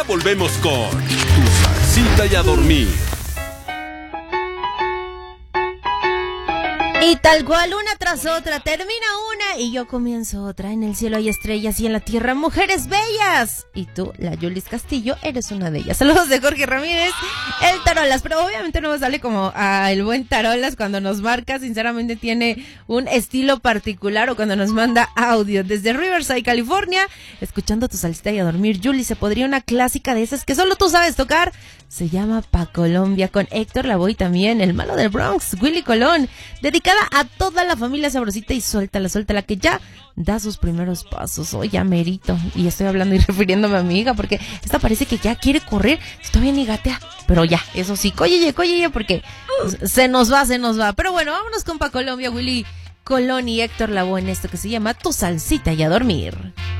volvemos con Tu Salsita y a Dormir. Y tal cual, una tras otra, termina una y yo comienzo otra. En el cielo hay estrellas y en la tierra mujeres bellas. Y tú, la Yulis Castillo, eres una de ellas. Saludos de Jorge Ramírez, el Tarolas. Pero obviamente no me sale como el buen Tarolas cuando nos marca. Sinceramente tiene un estilo particular, o cuando nos manda audio desde Riverside, California. Escuchando Tu Salsita y a Dormir, Yulis, se podría una clásica de esas que solo tú sabes tocar. Se llama Pa' Colombia, con Héctor Lavoe también, el malo del Bronx, Willy Colón. Dedicada a toda la familia sabrosita y suéltala, que ya da sus primeros pasos. Hoy ya merito. Y estoy hablando y refiriéndome a mi hija, porque esta parece que ya quiere correr. Todavía ni gatea. Pero ya, eso sí, cóyeye, porque se nos va. Pero bueno, vámonos con Pa' Colombia, Willy Colón y Héctor Lavoe en esto que se llama Tu Salsita y a Dormir.